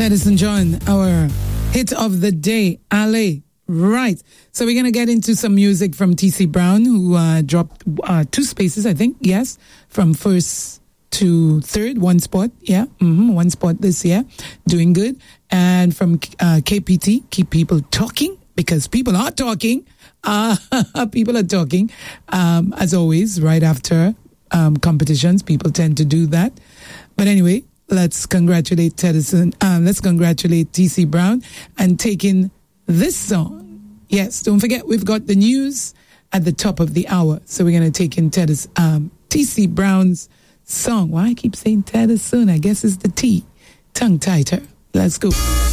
Teddyson John, our hit of the day, Ale. Right. So we're going to get into some music from TC Brown, who dropped 2 spaces, I think. Yes. From first to third, 1 spot. Yeah. 1 spot this year. Doing good. And from KPT, Keep People Talking, because people are talking. People are talking. As always, right after competitions, people tend to do that. But anyway, let's congratulate Teddyson. Let's congratulate TC Brown and taking this song. Yes, don't forget, we've got the news at the top of the hour. So we're going to take in TC Brown's song. Why I keep saying Teddyson? I guess it's the T. Tongue tighter. Let's go.